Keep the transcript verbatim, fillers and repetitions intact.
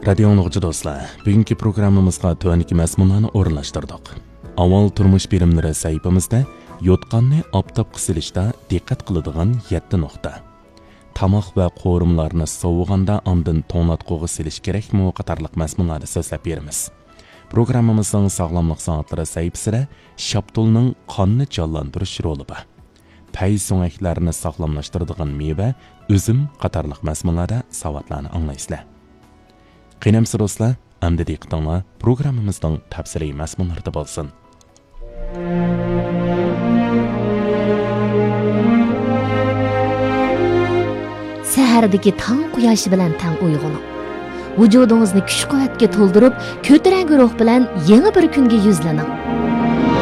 Radio anlıqçı dostlar, bugünkü programımızga tövəndiki məzmunlarni o'rinlashtirdik. Avval turmush birimlari sayfamizda yotqanni aptab qisilishda diqqat qiladigan yetti nuqta. Tamoq va qo'rimlarni sovug'anda andin to'nglatquga silish kerakmi qatorliq mazmunlarni so'zlab beramiz. Programmamizning sog'lomlik soatlari sayfasida shaptulning qonni jonlantirish roli bor. Pay so'ngaklarni sog'lomlashtiradigan meva, üzüm qatorliq mazmunlarda savatlarni anglaysizlar. Qiyinamsiz dostlar, amdi diqqatinglar programmamizning tafsiliy mazmunlarida bo'lsin. Sahardagi tong quyoshi bilan tang uyg'oning. Vujudingizni kuch-quvvatga to'ldirib, ko'tarangi ruh bilan yangi bir kunga yuzlaning.